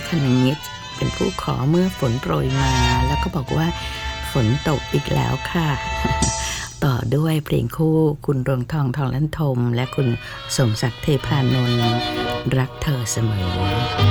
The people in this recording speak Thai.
คนึงนิดเป็นผู้ขอเมื่อฝนโปรยมาแล้วก็บอกว่าฝนตกอีกแล้วค่ะ ต่อด้วยเพลงคู่คุณรวงทองทองลั่นทมและคุณสมศักดิ์เทพานนท์รักเธอเสมอ